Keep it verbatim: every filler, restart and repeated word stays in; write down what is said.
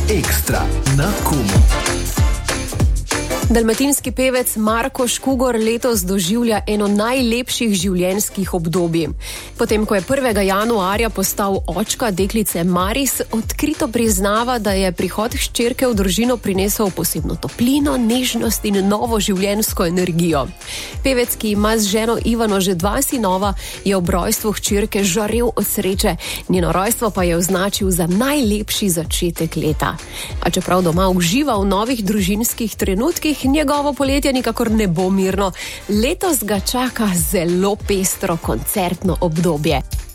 Ekstra na Kumu. Dalmatinski pevec Marko Škugor letos doživlja eno najlepših življenjskih obdobij. Potem, ko je prvega januarja postal očka deklice Maris, odkrito priznava, da je prihod hčerke v družino prinesel posebno toplino, nežnost in novo življenjsko energijo. Pevec, ki ima z ženo Ivano že dva sinova, je ob rojstvu hčerke žarel od sreče. Njeno rojstvo pa je označil za najlepši začetek leta. A čeprav doma uživa v novih družinskih trenutkih, njegovo poletje nikakor ne bo mirno. Letos ga čaka zelo pestro koncertno obdobje.